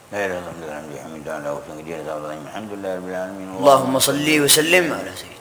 لا إله إلا الله الحمد لله حميد على وسلم الحمد لله رب العالمين. اللهم صل وسلم على سيدنا